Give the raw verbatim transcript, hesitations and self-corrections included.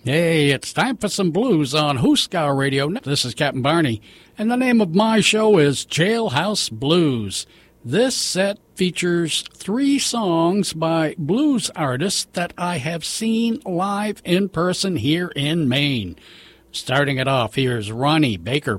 Hey, it's time for some blues on Hooskow Radio. This is Captain Barney, and the name of my show is Jailhouse Blues. This set features three songs by blues artists that I have seen live in person here in Maine. Starting it off, here's Ronnie Baker